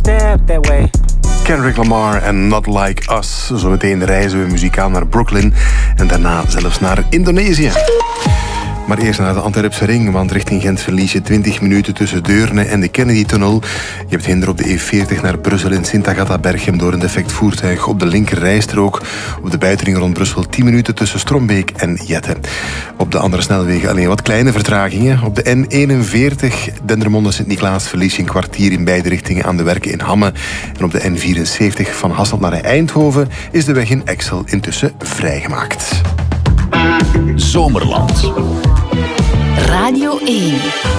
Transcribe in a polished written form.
step that way. Kendrick Lamar en Not Like Us. Zometeen reizen we muzikaal naar Brooklyn en daarna zelfs naar Indonesië. Maar eerst naar de Antwerpse ring, want richting Gent verlies je 20 minuten tussen Deurne en de Kennedy-tunnel. Je hebt hinder op de E40 naar Brussel in Sint-Agatha-Berchem door een defect voertuig op de linker rijstrook. Op de buitenring rond Brussel 10 minuten tussen Strombeek en Jette. Op de andere snelwegen alleen wat kleine vertragingen. Op de N41 Dendermonde-Sint-Niklaas verlies je een kwartier in beide richtingen aan de werken in Hamme. En op de N74 van Hasselt naar Eindhoven is de weg in Exel intussen vrijgemaakt. Zomerland. Radio 1.